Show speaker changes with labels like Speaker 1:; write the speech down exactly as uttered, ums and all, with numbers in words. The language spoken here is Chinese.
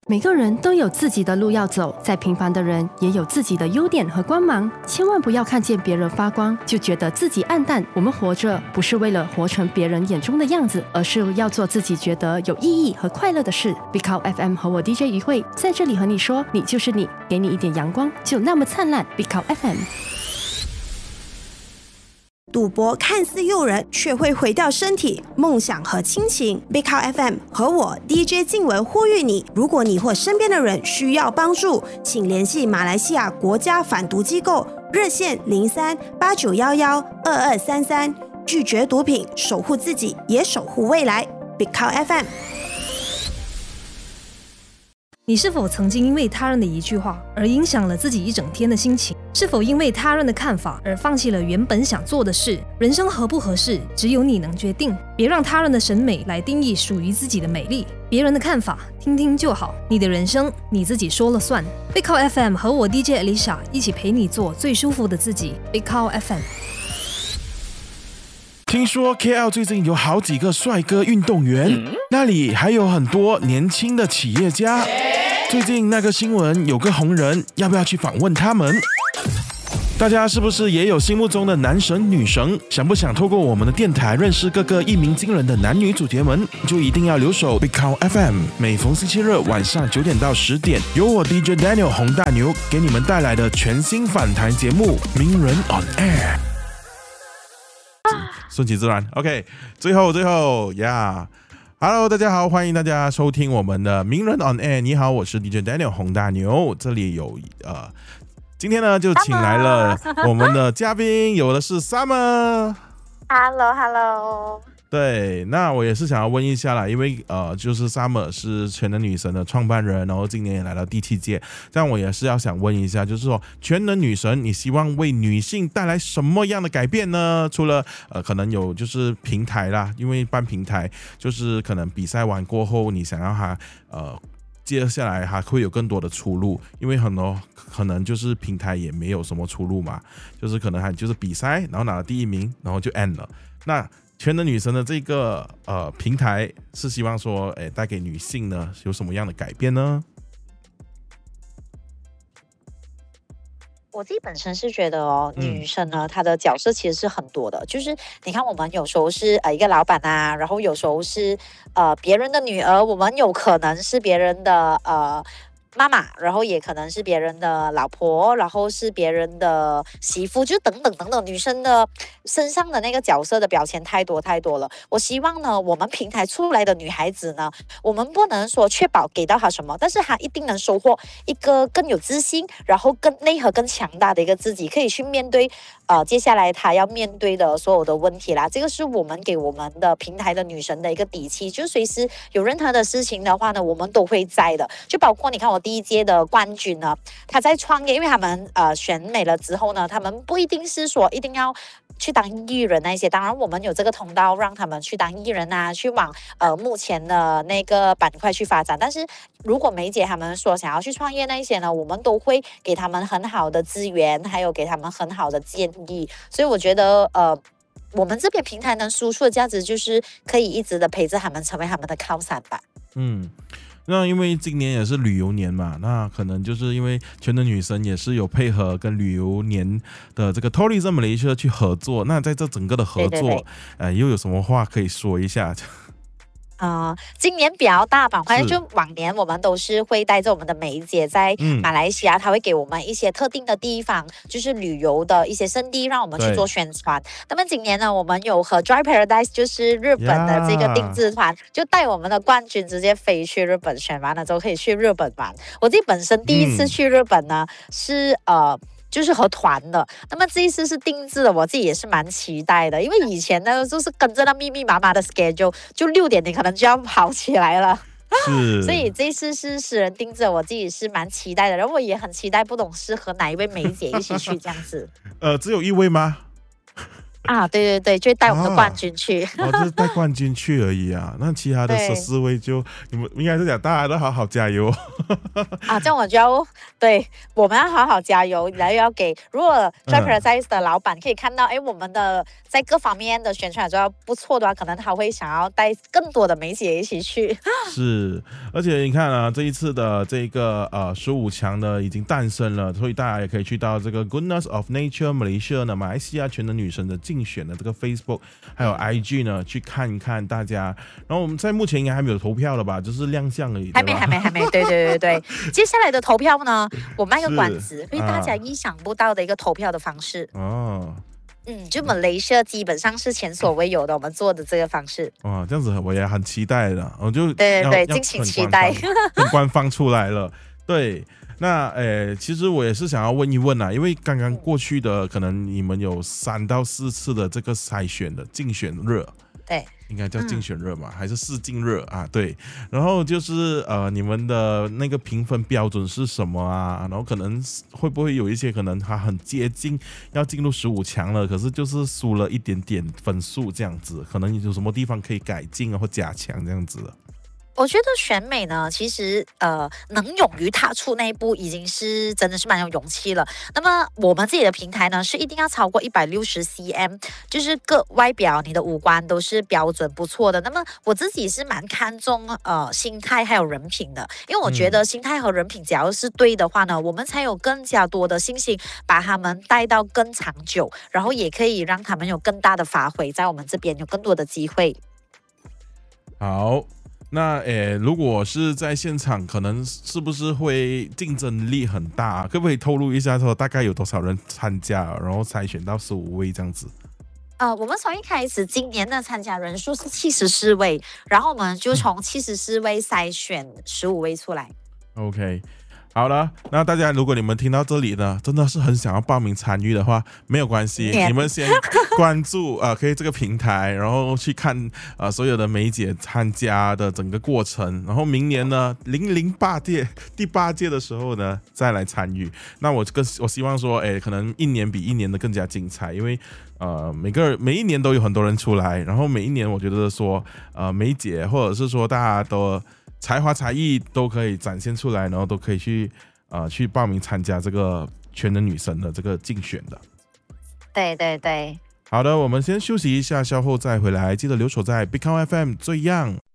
Speaker 1: 每个人都有自己的路要走，再平凡的人也有自己的优点和光芒。千万不要看见别人发光，就觉得自己暗淡。我们活着不是为了活成别人眼中的样子，而是要做自己觉得有意义和快乐的事。Big Cow F M 和我 D J 于慧在这里和你说，你就是你，给你一点阳光，就那么灿烂。Big Cow F M。
Speaker 2: 赌博看似诱人，却会毁掉身体、梦想和亲情。Big Cow F M 和我 D J 静文呼吁你：如果你或身边的人需要帮助，请联系马来西亚国家反毒机构热线零三八九幺幺二二三三，拒绝毒品，守护自己，也守护未来。Big Cow F M。
Speaker 3: 你是否曾经因为他人的一句话而影响了自己一整天的心情？是否因为他人的看法而放弃了原本想做的事？人生合不合适，只有你能决定。别让他人的审美来定义属于自己的美丽。别人的看法听听就好，你的人生你自己说了算。Big Cow F M 和我 D J Alicia 一起陪你做最舒服的自己。Big Cow F M。
Speaker 4: 听说 K L 最近有好几个帅哥运动员，嗯、那里还有很多年轻的企业家。最近那个新闻有个红人，要不要去访问他们？大家是不是也有心目中的男神女神？想不想透过我们的电台认识各个一鸣惊人的男女主角们？就一定要留守 Big Cow F M， 每逢星期日晚上九点到十点，由我 D J Daniel 洪大牛给你们带来的全新访谈节目《名人 on Air》。顺其自然 ，OK。最后，最后呀。Yeah Hello， 大家好，欢迎大家收听我们的名人 on air。你好，我是 D J Daniel 洪大牛，这里有呃，今天呢就请来了我们的嘉宾，有的是
Speaker 5: Summer。Hello，Hello。
Speaker 4: 对，那我也是想要问一下啦，因为呃，就是 Summer 是全能女神的创办人，然后今年也来到第七届，这样我也是要想问一下，就是说全能女神，你希望为女性带来什么样的改变呢？除了呃，可能有就是平台啦，因为办平台就是可能比赛完过后，你想让她呃。接下来还会有更多的出路，因为很多可能就是平台也没有什么出路嘛，就是可能还就是比赛，然后拿了第一名，然后就 end 了。那全能女神的这个呃平台是希望说，哎，带给女性呢有什么样的改变呢？
Speaker 5: 我自己本身是觉得哦，女生呢，她的角色其实是很多的。就是你看，我们有时候是呃一个老板啊，然后有时候是呃别人的女儿，我们有可能是别人的呃妈妈，然后也可能是别人的老婆，然后是别人的媳妇，就等等等等，女生的身上的那个角色的标签太多太多了。我希望呢，我们平台出来的女孩子呢，我们不能说确保给到她什么，但是她一定能收获一个更有自信，然后更内核更强大的一个自己，可以去面对呃接下来她要面对的所有的问题啦。这个是我们给我们的平台的女神的一个底气，就随时有任何的事情的话呢，我们都会在的。就包括你看我第一届的冠军呢，他在创业，因为他们呃选美了之后呢，他们不一定是说一定要去当艺人那些，当然我们有这个通道让他们去当艺人啊，去往呃目前的那个板块去发展。但是如果梅姐他们说想要去创业那一些呢，我们都会给他们很好的资源，还有给他们很好的建议。所以我觉得呃。我们这边平台能输出的价值，就是可以一直的陪着他们，成为他们的靠山吧。
Speaker 4: 嗯，那因为今年也是旅游年嘛，那可能就是因为全能女神也是有配合跟旅游年的这个 Tourism Malaysia 去合作。那在这整个的合作，对对对呃，又有什么话可以说一下？
Speaker 5: 呃，今年比较大板块，就往年我们都是会带着我们的梅姐在马来西亚，她、嗯、会给我们一些特定的地方，就是旅游的一些胜地，让我们去做宣传。那么今年呢，我们有和 Dry Paradise， 就是日本的这个定制团， yeah. 就带我们的冠军直接飞去日本，选完了之后可以去日本玩。我自己本身第一次去日本呢，嗯、是呃。就是和团的，那么这一次是定制的，我自己也是蛮期待的，因为以前呢就是跟着那密密麻麻的 schedule， 就六点你可能就要跑起来了，
Speaker 4: 是，
Speaker 5: 所以这一次是私人定制，我自己是蛮期待的，然后我也很期待，不懂是和哪一位梅姐一起去这样子。
Speaker 4: 呃，只有一位吗？
Speaker 5: 啊，对对对，就带我们的冠军去，
Speaker 4: 哦，就是带冠军去而已啊。那其他的十四位就你们应该是讲大家都好好加油
Speaker 5: 啊，这样我就要对我们要好好加油，然后要给如果 Joy Paradise 的老板可以看到，哎、嗯，我们的在各方面的宣传做得不错的话，可能他会想要带更多的梅姐一起去。
Speaker 4: 是，而且你看啊，这一次的这个呃十五强呢已经诞生了，所以大家也可以去到这个 Goodness of Nature Malaysia 呢，马来西亚全能女神的竞选的这个 Facebook 还有 I G 呢，去看一看大家。然后我们在目前应该还没有投票了吧，就是亮相而已。
Speaker 5: 还没，还没，还没。对对对对，接下来的投票呢，我卖个关子，因为大家意想不到的一个投票的方式。哦。嗯，就马来西亚基本上是前所未有的，我们做的这个方式。
Speaker 4: 哇，这样子我也很期待的，我就
Speaker 5: 对对对，敬请期待，
Speaker 4: 很官方出来了。对，那诶，其实我也是想要问一问啊，因为刚刚过去的可能你们有三到四次的这个筛选的竞选热。
Speaker 5: 对，
Speaker 4: 应该叫竞选热嘛、嗯，还是试镜热啊？对，然后就是呃，你们的那个评分标准是什么啊？然后可能会不会有一些可能他很接近要进入十五强了，可是就是输了一点点分数这样子，可能有什么地方可以改进或加强这样子的？
Speaker 5: 我觉得选美呢，其实呃，能勇于踏出那一步，已经是真的是蛮有勇气了。那么我们自己的平台呢，是一定要超过一百六十 cm， 就是各外表你的五官都是标准不错的。那么我自己是蛮看重呃心态还有人品的，因为我觉得心态和人品只要是对的话呢，我们才有更加多的信心把他们带到更长久，然后也可以让他们有更大的发挥，在我们这边有更多的机会。
Speaker 4: 好。那诶，如果是在现场，可能是不是会竞争力很大？可不可以透露一下，说大概有多少人参加，然后筛选到十五位这样子？
Speaker 5: 呃，我们从一开始今年的参加人数是七十四位，然后我们就从七十四位筛选十五位出来。
Speaker 4: OK。好了，那大家如果你们听到这里呢，真的是很想要报名参与的话，没有关系，你们先关注啊、呃，可以这个平台，然后去看啊、呃、所有的梅姐参加的整个过程，然后明年呢零零八届第八届的时候呢再来参与。那我更我希望说，哎，可能一年比一年的更加精彩，因为呃每个每一年都有很多人出来，然后每一年我觉得说呃梅姐或者是说大家都。才华才艺都可以展现出来，然后都可以去呃去报名参加这个全能女神的这个竞选的。
Speaker 5: 对对对。
Speaker 4: 好的，我们先休息一下，稍后再回来，记得留守在 Big Count F M 最样。